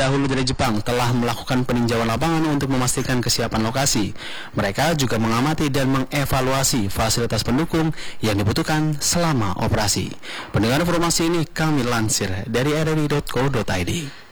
dahulu dari Jepang telah melakukan peninjauan lapangan untuk memastikan kesiapan lokasi. Mereka juga mengamati dan mengevaluasi fasilitas pendukung yang dibutuhkan selama operasi. Pendengar, informasi ini kami lansir dari rri.co.id.